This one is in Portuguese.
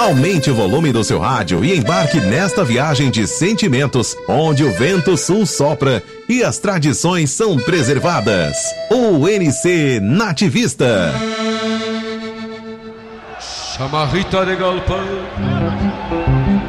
Aumente o volume do seu rádio e embarque nesta viagem de sentimentos, onde o vento sul sopra e as tradições são preservadas. UNC Nativista. Chamarrita de galpão,